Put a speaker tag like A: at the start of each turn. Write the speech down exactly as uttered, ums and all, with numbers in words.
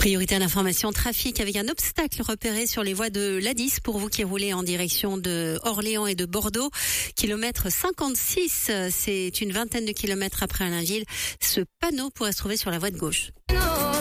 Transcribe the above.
A: Priorité à l'information trafic avec un obstacle repéré sur les voies de l'A dix pour vous qui roulez en direction de Orléans et de Bordeaux. Kilomètre cinquante-six, c'est une vingtaine de kilomètres après Allainville. Ce panneau pourrait se trouver sur la voie de gauche.